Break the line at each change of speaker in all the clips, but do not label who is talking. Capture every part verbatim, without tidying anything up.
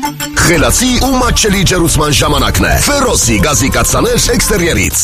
Խելացի ու մատչելի ջերուցման ժամանակն է։ Ֆերոսի գազի կաթսաներ էքստերիերից։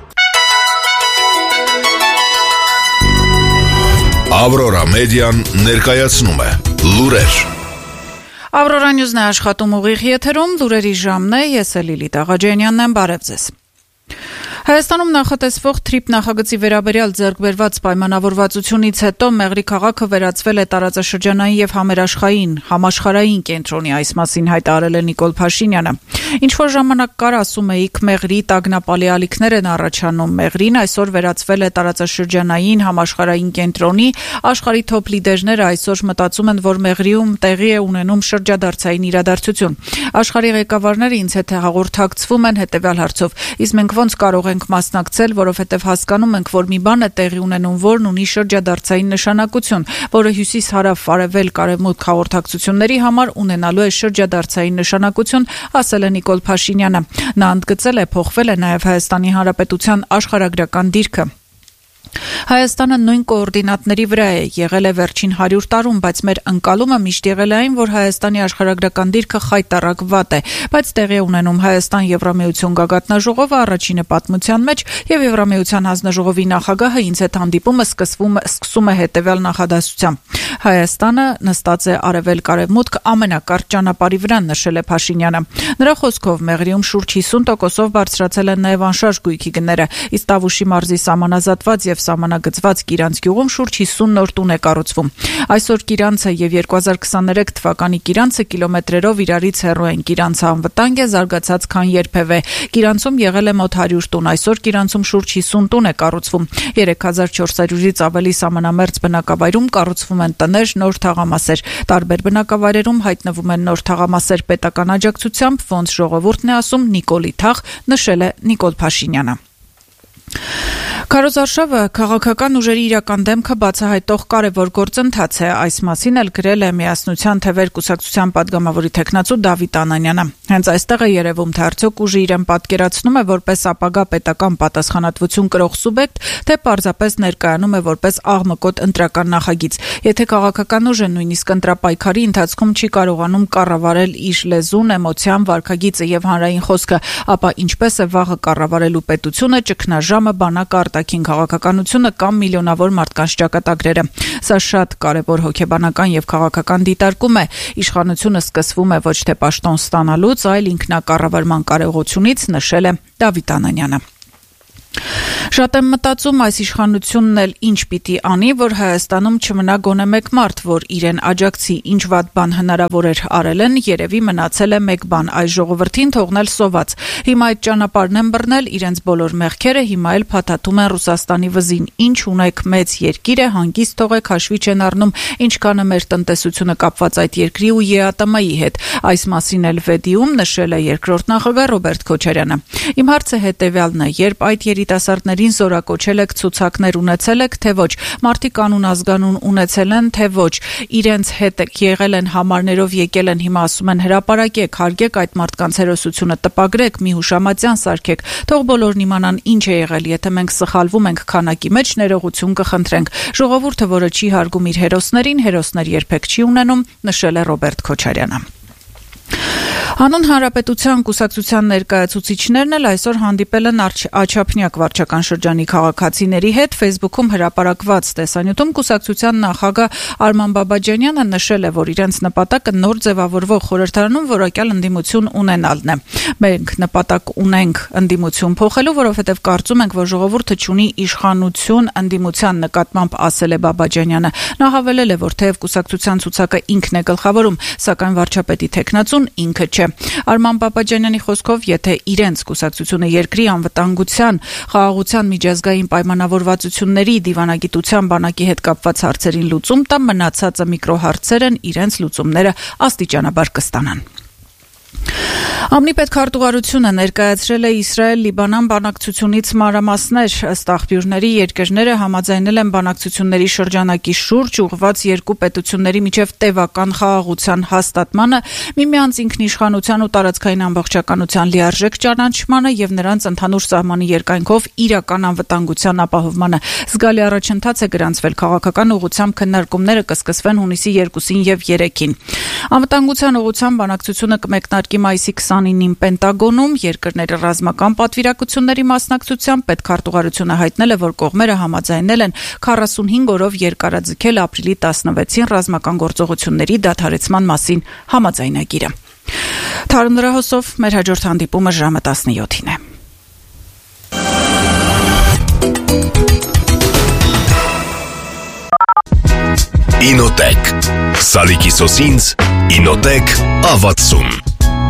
Ավրորա մեդիան ներկայացնում է լուրեր։
Ավրորա նյուզն է աշխատում ուղիղ եթերում, լուրերի ժամն է, ես է Լիլիթ Աղաջանյանն եմ, բարև ձեզ։ Հայաստանում նախատեսվող թրիփ նախագծի վերաբերյալ ձեռք բերված պայմանավորվածությունից հետո Մեղրի քաղաքը վերածվել է տարածաշրջանային եւ համերաշխային համաշխարհային կենտրոնի, այս մասին հայտարարել է Նիկոլ Փաշինյանը։ Ինչ որ ժամանակ կար, ասում էիք, Մեղրի տագնապալի ալիքներ են առաջանում։ Մեղրին այսօր վերածվել է տարածաշրջանային համաշխարհային կենտրոնի, աշխարհի թոփ լիդերները այսօր մտածում են, որ Մեղրիում տեղի է ունենում շրջադարձային իրադարձություն։ Աշխարհի ղեկավարները ինձ հետ հաղորդակցվում են հետեւյալ հարցով. իսկ մենք ոնց կարող ենք մասնակցել, որովհետև հասկանում ենք, որ մի բան է տեղի ունենում, որն ունի շրջադարձային նշանակություն, որը հյուսիս-հարավ-արևելք արևմուտք հաղորդակցությունների համար ունենալու է շրջադարձային նշանակություն, ասել է Նիկոլ Փաշինյանը։ Նա ընդգծել է, փոխվել է նաև Հայաստանի Հանրապետության աշխարհագրական դիրքը։ Հայաստանը նույն կոորդինատների վրա է եղել է վերջին հարյուր տարում, բայց մեր ընկալումը միշտ եղել է այն, որ Հայաստանի աշխարհագրական դիրքը խայտառակ վատ է, բայց տեղի է ունենում Հայաստան-Եվրամիություն գագաթնաժողովը առաջինը պատմության մեջ եւ Եվրամիության հանձնաժողովի նախագահը ինձ հետ հանդիպումը սկսվում է սկսում է հետեւյալ նախադասությամբ. Հայաստանը նստած է արևելք-արևմուտք ամենակարճ ճանապարհի վրա, նշել է Փաշինյանը։ Նրա խոսքով Մեղրիում շուրջ հիսուն տոկոսով բարձրացել են նաև անշարժ գույքի գները, իսկ Տավուշի մարզի սահմանազատված եւ սահմանագծված Կիրանց գյուղում շուրջ հիսուն նոր տուն է կառուցվում։ Այսօր Կիրանցը եւ երկու հազար քսաներեք թվականի Կիրանցը կիլոմետրերով իրարից հեռու են։ Կիրանցը անվտանգ է, զարգացած քան երբևէ։ Կիրանցում եղել է մոտ հարյուր տուն, այսօր Կիրանցում շուրջ հիսուն տուն է կառուցվում։ երեք հազար չորս հարյուրից ավելի սահմանամերձ բնակավայրում կառուցվում են տներ, նոր թաղամասեր։ Տարբեր բնակավայրերում հայտնվում են նոր թաղամասեր պետական աջակցությամբ, ոնց ժողովուրդն է ասում, Նիկոլի թաղ, նշել է Նիկոլ Փաշինյանը։ Քարոզարշավը քաղաքական ուժերի իրական դեմքը բացահայտող կարևոր գործընթաց է, այս մասին էլ գրել է Միասնության թևեր կուսակցության падգամավորի թեկնածու Դավիթ Անանյանը։ Հենց այստեղ է երևում, թե արդյոք ուժը իրեն պատկերացնում է որպես ապագա պետական պատասխանատվություն կրող սուբյեկտ, թե պարզապես ներկայանում է որպես աղմկոտ ընտրական նախագիծ։ Եթե քաղաքական ուժը նույնիսկ ընտրապայքարի ընթացքում չի կարողանում կառավարել իր լեզուն, էմոցիան, վարքագիծը եւ հանրային խոսքը, ապա ինչպես է վաղը կառավարելու պետությունը, ճգնաժամը, բանակը, արտաքին քաղաքականությունը կամ միլիոնավոր մարդկանց ճակատագրերը։ Սա շատ կարևոր հոգեբանական եւ քաղաքական դիտարկում է։ Իշխանությունը սկսվում է ոչ թե պաշտոն ստանալուց, այլ ինքնակառավարման կարողությունից, նշել է Դավիթ Անանյանը։ Շատ եմ մտածում, այս իշխանությունն էլ ինչ պիտի անի, որ Հայաստանում չմնա գոնե մեկ մարդ, որ իրեն աջակցի, ինչ վատ բան հնարավոր էր արել են, երևի մնացել է մեկ բան, այս ժողովրդին թողնել սոված։ Հիմա այդ ճանապարհն են բռնել, իրենց բոլոր մեղքերը հիմա էլ փաթաթում են Ռուսաստանի վզին։ Ինչ ունեք, մեծ երկիր է, հանգիստ թողեք, հաշվի չեն առնում ինչքան է մեր տնտեսությունը կապված այդ երկրի ու ԵԱՏՄ-ի հետ։ Այս մասին էլ վեդիում նշել է երկրորդ նախագահ Ռոբերտ Քոչարյանը։ Իմ հարցը հետեւյալն է, երբ այդ երիտասարդներին զորակոչել եք, ցուցակներ ունեցել եք, թե ոչ, մարդիկ անուն ազգանուն ունեցել են, թե ոչ, իրենց հետ եղել են համարներով, եկել են, հիմա ասում են հրապարակեք, հարգեք այդ մարդկանց հերոսությունը, տպագրեք, մի հուշամատյան սարքեք, թող բոլորն իմանան ինչ է եղել, եթե մենք սխալվում ենք քանակի մեջ, ներողություն կխնդրենք։ Ժողովուրդը, որը չի հարգում իր հերոսներին, հերոսներ երբեք չի ունենում, նշել է Ռոբերտ Քոչարյանը։ Հանուն Հանրապետության կուսակցության ներկայացուցիչներն էլ այսօր հանդիպել են Աչափնյակ վարչական շրջանի քաղաքացիների հետ։ Facebook-ում հրապարակված տեսանյութում կուսակցության նախագահ Արման Բաբաջանյանը նշել է, որ իրենց նպատակը նոր ձևավորվող խորհրդարանում որակյալ ընդդիմություն ունենալն է։ Մենք նպատակ ունենք ընդդիմություն փոխելու, որովհետև կարծում ենք, որ ժողովուրդը չունի իշխանություն ընդդիմության նկատմամբ, ասել է Բաբաջանյանը։ Նա հավելել է, որ թեև կուսակցության ցուցակը ինքն է գլխավորում, սակայն վարչապետի թեկնածուն ինքը չէ։ Արման Բաբաջանյանի խոսքով, եթե իրենց կուսակցությունը երկրի անվտանգության, խաղաղության միջազգային պայմանավորվածությունների, դիվանագիտության բանակի հետ կապված հարցերին լուծում տա, մնացածը միկրոհարցեր են, իրենց լուծումները աստիճանաբար կստանան։ Ամնի պետքարտուղարությունը ներկայացրել է Իսրայել-Լիբանան բանակցությունից մանրամասներ, ըստ աղբյուրների երկրները համաձայնել են բանակցությունների շրջանակի շուրջ ուղղված երկու պետությունների միջև տևական խաղաղության հաստատմանը, միմյանց ինքնիշխանության ու տարածքային ամբողջականության լիարժեք ճանաչմանը եւ նրանց ընդհանուր սահմանի երկայնքով իրական անվտանգության ապահովմանը։ Զգալի առաջընթաց է գրանցվել քաղաքական ուղղությամբ քննարկումները կսկսվեն հունիսի երկուսին եւ երեքին։ Անվտանգության ուղղությամբ բանակցությունը կմեկնարկի մայիսի քսանինին Պենտագոնում, երկրների ռազմական պատվիրակությունների մասնակցությամբ պետքարտուղարությունը հայտնել է, որ կողմերը համաձայնել են քառասունհինգ օրով երկարաձգել ապրիլի տասնվեցին ռազմական գործողությունների դադարեցման մասին համաձայնագիրը։ Թարմ լրահոսով մեր հաջորդ հանդիպումը ժամը տասնյոթին է։
Ինոտեք Սալիկի սոսինց Ինոտեք ավացում